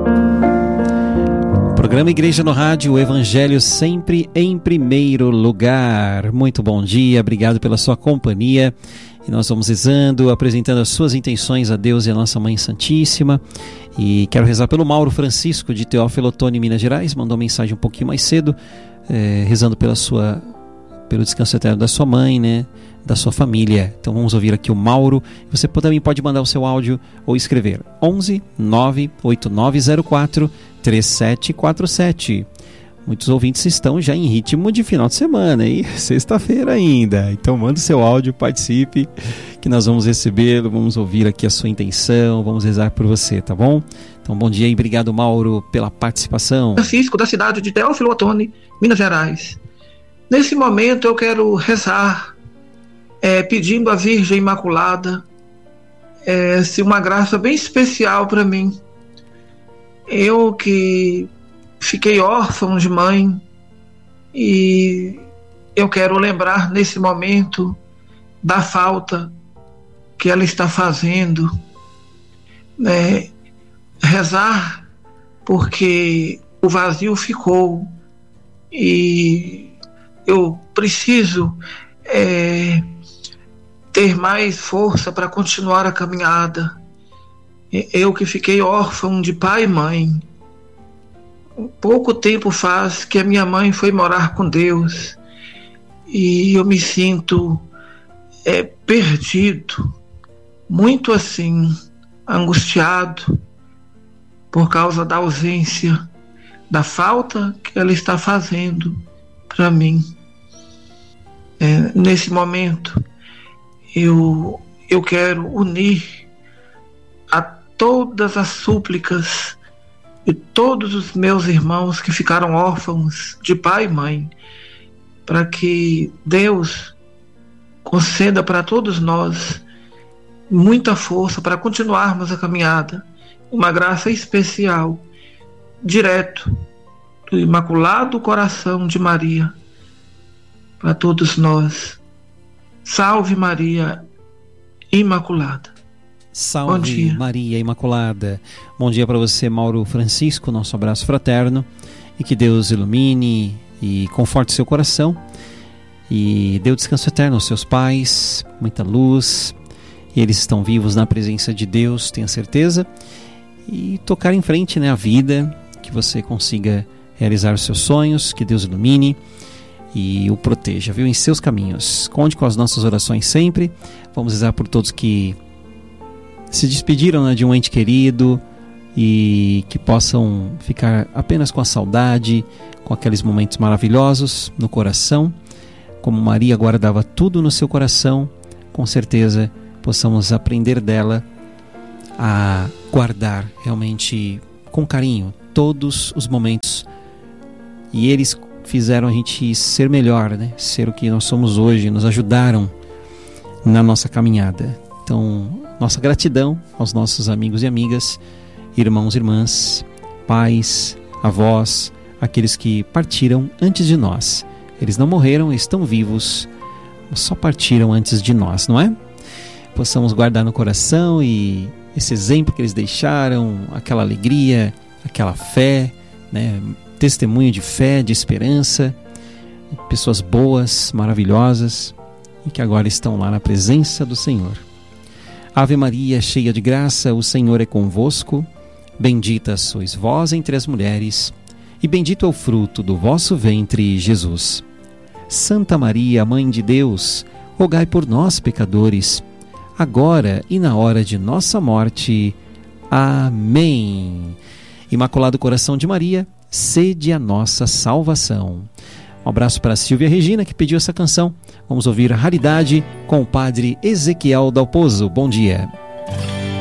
Programa Igreja no Rádio, o Evangelho sempre em primeiro lugar. Muito bom dia, obrigado pela sua companhia. E nós vamos rezando, apresentando as suas intenções a Deus e a Nossa Mãe Santíssima. E quero rezar pelo Mauro Francisco, de Teófilo Otoni, Minas Gerais. Mandou mensagem um pouquinho mais cedo, rezando pelo descanso eterno da sua mãe, né? Da sua família. Então vamos ouvir aqui o Mauro. Você também pode mandar o seu áudio ou escrever 11 98904 3747. Muitos ouvintes estão já em ritmo de final de semana, hein? Sexta-feira ainda. Então manda o seu áudio, participe, que nós vamos recebê-lo, vamos ouvir aqui a sua intenção, vamos rezar por você, tá bom? Então bom dia e obrigado, Mauro, pela participação. Francisco, da cidade de Teófilo Otoni, Minas Gerais. Nesse momento eu quero rezar, pedindo à Virgem Imaculada uma graça bem especial para mim. Eu que fiquei órfão de mãe, e eu quero lembrar nesse momento da falta que ela está fazendo, né? Rezar porque o vazio ficou e eu preciso ter mais força para continuar a caminhada. Eu que fiquei órfão de pai e mãe. Pouco tempo faz que a minha mãe foi morar com Deus e eu me sinto perdido, muito assim, angustiado por causa da ausência, da falta que ela está fazendo para mim. Nesse momento eu quero unir a todas as súplicas de todos os meus irmãos que ficaram órfãos de pai e mãe, para que Deus conceda para todos nós muita força para continuarmos a caminhada, uma graça especial, direto do Imaculado Coração de Maria, para todos nós. Salve Maria Imaculada. Salve Maria Imaculada. Bom dia para você, Mauro Francisco, nosso abraço fraterno, e que Deus ilumine e conforte seu coração e dê o descanso eterno aos seus pais, muita luz. Eles estão vivos na presença de Deus, tenha certeza, e tocar em frente, né, a vida, que você consiga realizar os seus sonhos, que Deus ilumine e o proteja, viu, em seus caminhos. Conte com as nossas orações sempre. Vamos rezar por todos que se despediram, né, de um ente querido e que possam ficar apenas com a saudade, com aqueles momentos maravilhosos no coração. Como Maria guardava tudo no seu coração, com certeza possamos aprender dela a guardar realmente com carinho todos os momentos. E eles fizeram a gente ser melhor, né? Ser o que nós somos hoje, nos ajudaram na nossa caminhada. Então, nossa gratidão aos nossos amigos e amigas, irmãos e irmãs, pais, avós, aqueles que partiram antes de nós. Eles não morreram, estão vivos, só partiram antes de nós, não é? Possamos guardar no coração e esse exemplo que eles deixaram, aquela alegria, aquela fé, né? Testemunho de fé, de esperança, pessoas boas, maravilhosas e que agora estão lá na presença do Senhor. Ave Maria, cheia de graça, o Senhor é convosco. Bendita sois vós entre as mulheres, e bendito é o fruto do vosso ventre, Jesus. Santa Maria, Mãe de Deus, rogai por nós, pecadores, agora e na hora de nossa morte. Amém. Imaculado Coração de Maria, sede a nossa salvação. Um abraço para a Silvia Regina, que pediu essa canção. Vamos ouvir a Raridade com o padre Ezequiel Dalpozo. Bom dia.